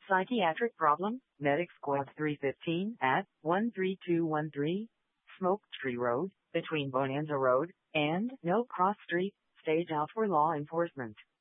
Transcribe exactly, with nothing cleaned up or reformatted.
Psychiatric problem, Medic Squad three fifteen at one three two one three, Smoke Tree Road, between Bonanza Road and No Cross Street, stage out for law enforcement.